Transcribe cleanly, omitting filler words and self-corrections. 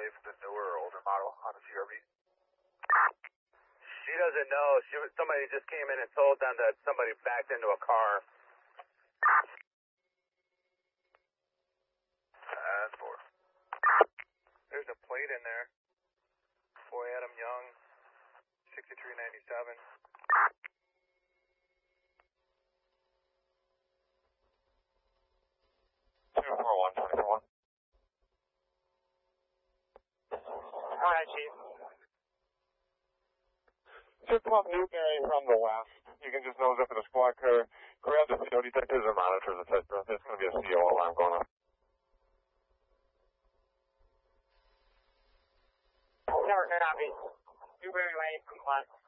safe, the newer or older model on the CRV? She doesn't know. Somebody just came in and told them that somebody backed into a car. And 4. There's a plate in there. Boy, Adam Young, 6397. 241. Alright, Chief. Just come up Newberry from the west. You can just nose up at the squad car, grab the CO detectors or monitors, etc. There's going to be a CO alarm going off. Never copy. Newberry Lane from west.